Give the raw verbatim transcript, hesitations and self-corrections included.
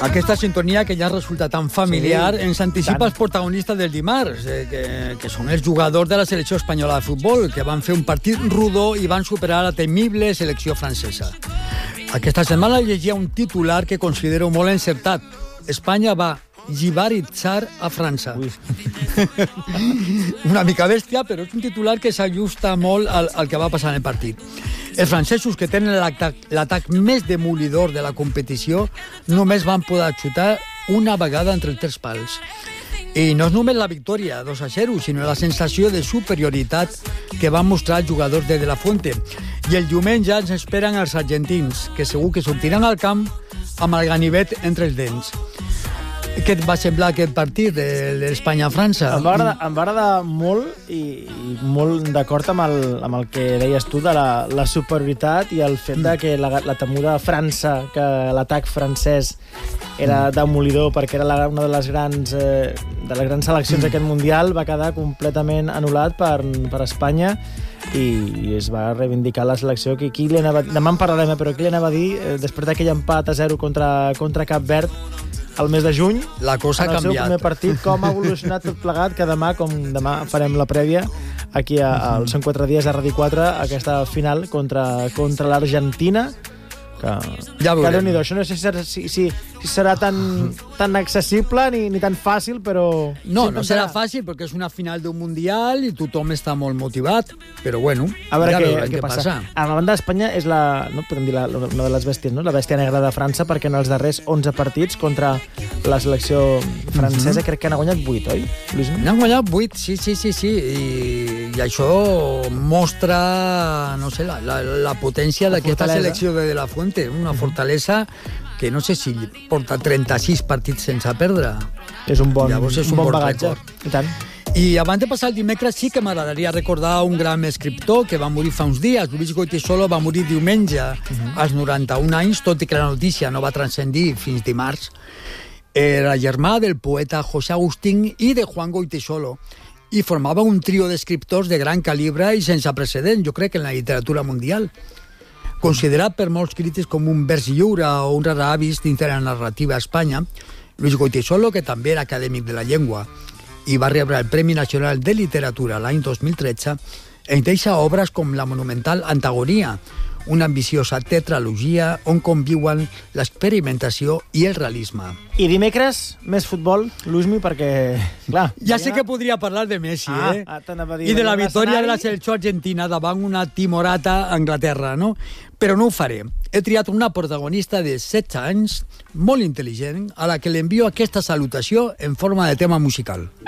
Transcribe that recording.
Aquesta sintonia que ja resulta tan familiar Sí, ens anticipa tant. els protagonistes del dimarts, eh, que, que són els jugadors de la selecció espanyola de futbol, que van fer un partit rodó i van superar la temible selecció francesa. Aquesta setmana llegia un titular que considero molt encertat. Espanya va jibaritzar a França. Una mica bèstia, però és un titular que s'ajusta molt al, al que va passar en el partit. Els francesos, que tenen l'atac més demolidor de la competició, només van poder xutar una vegada entre els tres pals. I no és només la victòria, dos a zero, sinó la sensació de superioritat que van mostrar els jugadors de De La Fuente. I el diumenge ens esperen els argentins, que segur que sortiran al camp amb el ganivet entre els dents. Què et va semblar aquest partit de l'Espanya-França? Em va agradar, em va agradar molt i, i molt d'acord amb, el, amb el que deies tu de la, la superioritat i el fet de que la, la temuda França, que l'atac francès era demolidor perquè era la, una de les grans eh, de les grans seleccions d'aquest Mundial, va quedar completament anul·lat per, per Espanya i, i es va reivindicar la selecció. Que qui li anava, demà en parlarem, però qui li anava a dir, eh, després d'aquell empat a zero contra, contra Cap Verd el mes de juny, la cosa ha en el seu canviat. primer partit, com ha evolucionat tot plegat, que demà, com demà farem la prèvia, aquí a, a, als cent quatre dies a Ràdio quatre, aquesta final contra, contra l'Argentina, que, ja que Déu-n'hi-do. Això no sé si serà, si, si, si serà tan, tan accessible ni, ni tan fàcil, però... No, no serà fàcil, perquè és una final d'un Mundial i tothom està molt motivat, però bueno, a veure ja què, veurem què, què passa. passa. A la banda d'Espanya és la, no, podem dir la, una de les bèsties, no? La bèstia negra de França, perquè en els darrers onze partits contra la selecció francesa, mm-hmm. crec que n'ha guanyat vuit, oi, Lluís? N'han guanyat vuit, sí, sí, sí, sí. I, i això mostra, no sé, la, la, la potència d'aquesta selecció de De La Fuente, una fortalesa que no sé si porta trenta-sis partits sense perdre. És un bon, Llavors és un un bon bon bagatge. record. I tant. I abans de passar el dimecres sí que m'agradaria recordar un gran escriptor que va morir fa uns dies. Luis Goytisolo va morir diumenge uh-huh. als noranta-un anys, tot i que la notícia no va transcendir fins dimarts. Era germà del poeta José Agustín i de Juan Goytisolo, i formava un trio d'escriptors de gran calibre i sense precedent, jo crec, en la literatura mundial. Considerat per molts crítics com un vers lliure o un rara avis dins de la narrativa a Espanya, Luis Goytisolo, que també era acadèmic de la llengua i va rebre el Premi Nacional de Literatura l'any dos mil tretze, ens deixa obres com la monumental Antagonia, una ambiciosa tetralogia on conviuen l'experimentació i el realisme. I dimecres, més futbol, Luismi, perquè, clar... Ja sé que podria parlar de Messi, ah, eh? Ah, t'anava a dir... I de la venim victòria de la l'escenari. selecció argentina davant una timorata a Anglaterra, no? Però no ho faré. He triat una protagonista de setze anys, molt intel·ligent, a la que l'envio aquesta salutació en forma de tema musical.